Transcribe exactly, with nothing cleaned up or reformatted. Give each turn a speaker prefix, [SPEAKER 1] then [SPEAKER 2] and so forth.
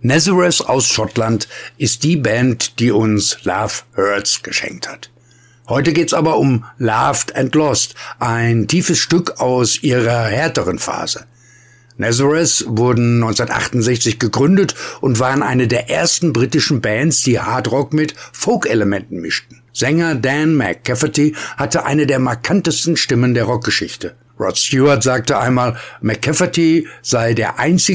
[SPEAKER 1] Nazareth aus Schottland ist die Band, die uns Love Hurts geschenkt hat. Heute geht's aber um Loved and Lost, ein tiefes Stück aus ihrer härteren Phase. Nazareth wurden neunzehnhundertachtundsechzig gegründet und waren eine der ersten britischen Bands, die Hardrock mit Folk-Elementen mischten. Sänger Dan McCafferty hatte eine der markantesten Stimmen der Rockgeschichte. Rod Stewart sagte einmal, McCafferty sei der einzige